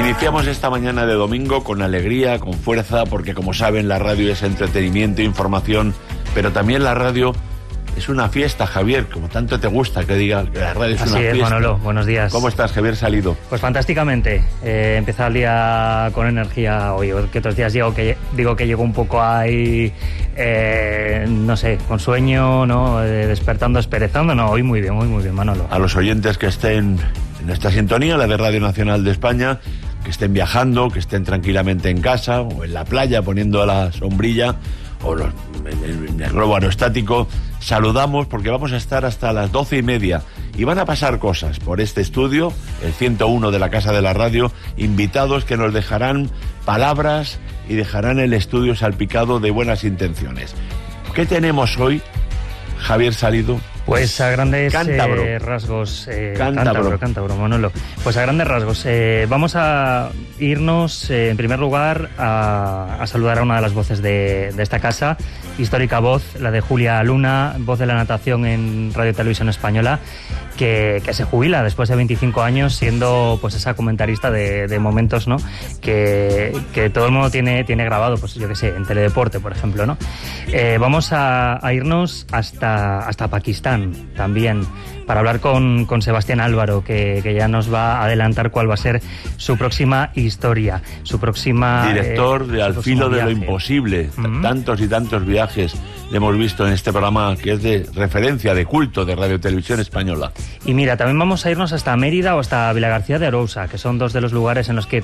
Iniciamos esta mañana de domingo con alegría, con fuerza, porque como saben la radio es entretenimiento, información, pero también la radio es una fiesta, Javier, como tanto te gusta que diga que la radio es una fiesta. Así es, Manolo, buenos días. ¿Cómo estás, Javier Salido? Pues fantásticamente, empezar el día con energía hoy, que otros días digo que llego un poco ahí, no sé, con sueño, ¿no? Despertando, esperezando, no, hoy muy bien, Manolo. A los oyentes que estén en esta sintonía, la de Radio Nacional de España, que estén viajando, que estén tranquilamente en casa o en la playa poniendo la sombrilla o en el globo aerostático, saludamos porque vamos a estar hasta las 12:30 y van a pasar cosas por este estudio, el 101 de la Casa de la Radio, invitados que nos dejarán palabras y dejarán el estudio salpicado de buenas intenciones. ¿Qué tenemos hoy, Javier Salido? Pues a grandes rasgos, cántabro, Manolo. Pues a grandes rasgos, vamos a irnos en primer lugar a saludar a una de las voces de esta casa, histórica voz, la de Julia Luna, voz de la natación en Radio Televisión Española, que se jubila después de 25 años siendo pues esa comentarista de momentos, ¿no? Que todo el mundo tiene grabado, pues yo que sé, en Teledeporte, por ejemplo, ¿no? Vamos a irnos hasta Pakistán también, para hablar con Sebastián Álvaro, que ya nos va a adelantar cuál va a ser su próxima historia, su próxima... Director de Al Filo de lo Imposible. Tantos y tantos viajes le hemos visto en este programa que es de referencia, de culto de Radio Televisión Española. Y mira, también vamos a irnos hasta Mérida o hasta Vilagarcía de Arousa, que son dos de los lugares en los que